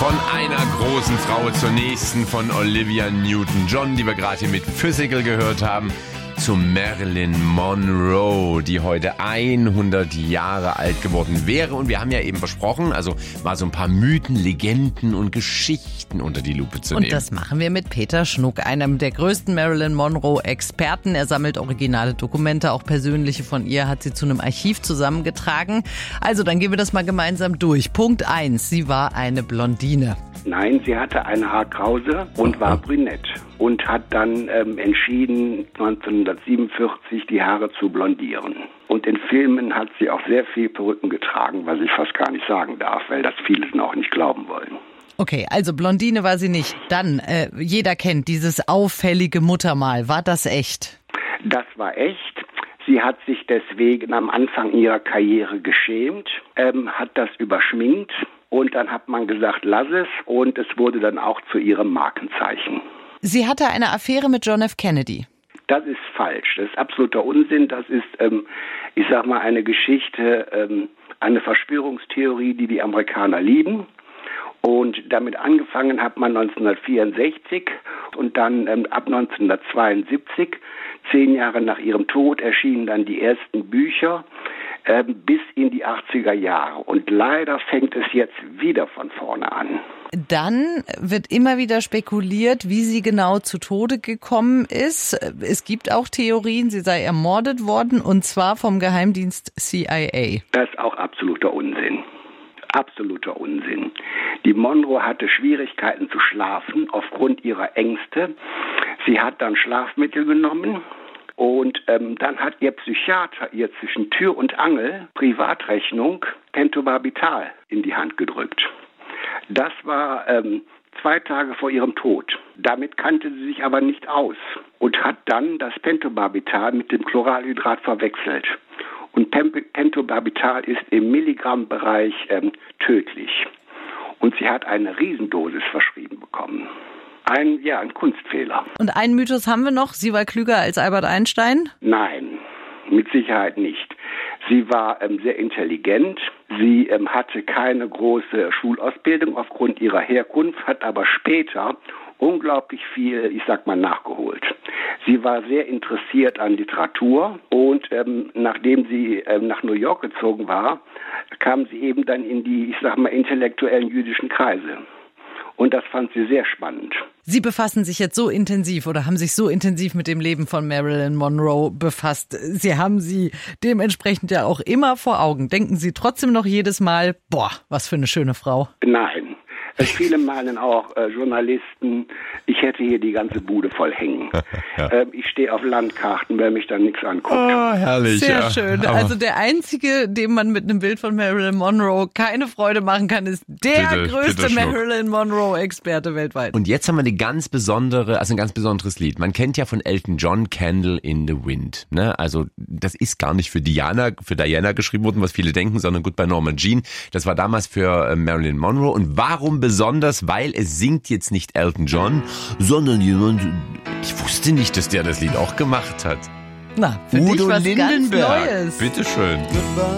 Von einer großen Frau zur nächsten, von Olivia Newton-John, die wir gerade hier mit Physical gehört haben, zu Marilyn Monroe, die heute 100 Jahre alt geworden wäre. Und wir haben ja eben versprochen, also mal so ein paar Mythen, Legenden und Geschichten unter die Lupe zu nehmen. Und das machen wir mit Peter Schnuck, einem der größten Marilyn Monroe-Experten. Er sammelt originale Dokumente, auch persönliche von ihr, hat sie zu einem Archiv zusammengetragen. Also, dann gehen wir das mal gemeinsam durch. Punkt 1, sie war eine Blondine. Nein, sie hatte eine Haarkrause und war brünett und hat dann entschieden, 1947 die Haare zu blondieren. Und in Filmen hat sie auch sehr viel Perücken getragen, was ich fast gar nicht sagen darf, weil das viele auch nicht glauben wollen. Okay, also Blondine war sie nicht. Dann, jeder kennt dieses auffällige Muttermal. War das echt? Das war echt. Sie hat sich deswegen am Anfang ihrer Karriere geschämt, hat das überschminkt. Und dann hat man gesagt, lass es. Und es wurde dann auch zu ihrem Markenzeichen. Sie hatte eine Affäre mit John F. Kennedy. Das ist falsch. Das ist absoluter Unsinn. Das ist, ich sag mal, eine Geschichte, eine Verschwörungstheorie, die die Amerikaner lieben. Und damit angefangen hat man 1964 und dann ab 1972, 10 Jahre nach ihrem Tod, erschienen dann die ersten Bücher. Bis in die 80er Jahre. Und leider fängt es jetzt wieder von vorne an. Dann wird immer wieder spekuliert, wie sie genau zu Tode gekommen ist. Es gibt auch Theorien, sie sei ermordet worden, und zwar vom Geheimdienst CIA. Das ist auch absoluter Unsinn. Absoluter Unsinn. Die Monroe hatte Schwierigkeiten zu schlafen aufgrund ihrer Ängste. Sie hat dann Schlafmittel genommen. Und dann hat ihr Psychiater ihr zwischen Tür und Angel Privatrechnung Pentobarbital in die Hand gedrückt. Das war 2 Tage vor ihrem Tod. Damit kannte sie sich aber nicht aus und hat dann das Pentobarbital mit dem Chloralhydrat verwechselt. Und Pentobarbital ist im Milligrammbereich tödlich. Und sie hat eine Riesendosis verschrieben bekommen. Ein Kunstfehler. Und einen Mythos haben wir noch. Sie war klüger als Albert Einstein? Nein, mit Sicherheit nicht. Sie war sehr intelligent. Sie hatte keine große Schulausbildung aufgrund ihrer Herkunft, hat aber später unglaublich viel, nachgeholt. Sie war sehr interessiert an Literatur und nachdem sie nach New York gezogen war, kam sie eben dann in die, intellektuellen jüdischen Kreise. Und das fand sie sehr spannend. Sie befassen sich jetzt so intensiv oder haben sich so intensiv mit dem Leben von Marilyn Monroe befasst. Sie haben sie dementsprechend ja auch immer vor Augen. Denken Sie trotzdem noch jedes Mal, was für eine schöne Frau? Nein. Viele meinen auch Journalisten, ich hätte hier die ganze Bude voll hängen. Ja. Ich stehe auf Landkarten, wer mich dann nichts anguckt. Oh, herrlich. Sehr schön. Also der Einzige, dem man mit einem Bild von Marilyn Monroe keine Freude machen kann, ist der größte Marilyn Monroe-Experte weltweit. Und jetzt haben wir ein ganz besonderes Lied. Man kennt ja von Elton John Candle in the Wind. Ne? Also das ist gar nicht für Diana geschrieben worden, was viele denken, sondern Goodbye Norma Jean. Das war damals für Marilyn Monroe. Und warum besonders? Weil es singt jetzt nicht Elton John, sondern jemand, ich wusste nicht, dass der das Lied auch gemacht hat. Na, für dich was Lindenberg. Ganz Neues. Bitteschön.